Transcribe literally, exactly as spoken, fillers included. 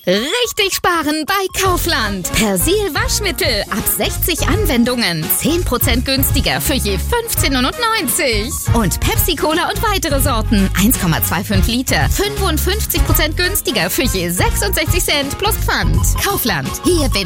Richtig sparen bei Kaufland. Persil Waschmittel ab sechzig Anwendungen. zehn Prozent günstiger für je fünfzehn neunundneunzig. Und Pepsi Cola und weitere Sorten. eins Komma fünfundzwanzig Liter. fünfundfünfzig Prozent günstiger für je sechsundsechzig Cent plus Pfand. Kaufland. Hier bin